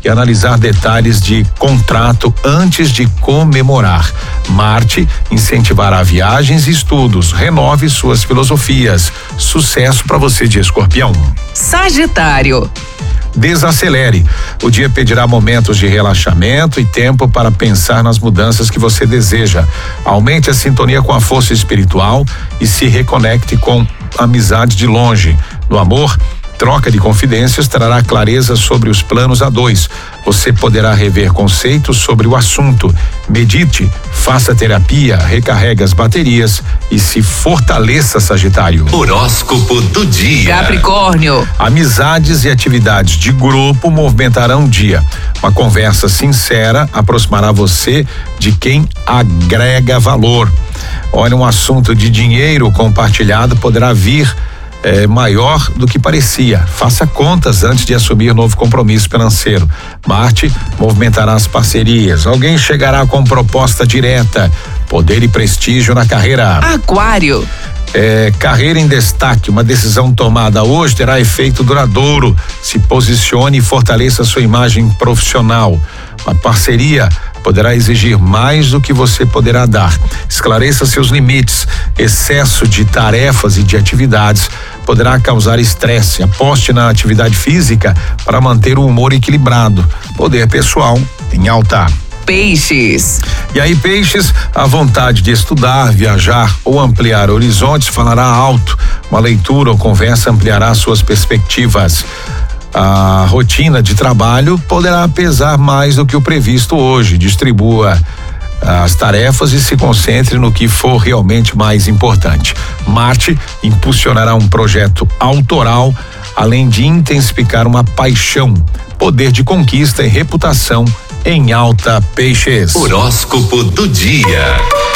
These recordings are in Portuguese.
e analisar detalhes de contrato antes de comemorar. Marte incentivará viagens e estudos. Renove suas filosofias. Sucesso para você de Escorpião. Sagitário. Desacelere. O dia pedirá momentos de relaxamento e tempo para pensar nas mudanças que você deseja. Aumente a sintonia com a força espiritual e se reconecte com amizade de longe. No amor, troca de confidências trará clareza sobre os planos a dois. Você poderá rever conceitos sobre o assunto. Medite, faça terapia, recarregue as baterias e se fortaleça, Sagitário. Horóscopo do dia. Capricórnio. Amizades e atividades de grupo movimentarão o dia. Uma conversa sincera aproximará você de quem agrega valor. Olha, um assunto de dinheiro compartilhado poderá vir maior do que parecia. Faça contas antes de assumir novo compromisso financeiro. Marte movimentará as parcerias. Alguém chegará com proposta direta. Poder e prestígio na carreira. Aquário. Carreira em destaque. Uma decisão tomada hoje terá efeito duradouro. Se posicione e fortaleça sua imagem profissional. Uma parceria poderá exigir mais do que você poderá dar. Esclareça seus limites. Excesso de tarefas e de atividades poderá causar estresse. Aposte na atividade física para manter o humor equilibrado. Poder pessoal em alta. Peixes. E aí, Peixes, a vontade de estudar, viajar ou ampliar horizontes falará alto. Uma leitura ou conversa ampliará suas perspectivas. A rotina de trabalho poderá pesar mais do que o previsto hoje. Distribua as tarefas e se concentre no que for realmente mais importante. Marte impulsionará um projeto autoral, além de intensificar uma paixão. Poder de conquista e reputação em alta, Peixes. Horóscopo do dia.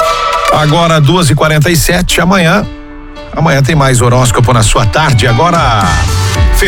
Agora 2h47, amanhã tem mais horóscopo na sua tarde. Agora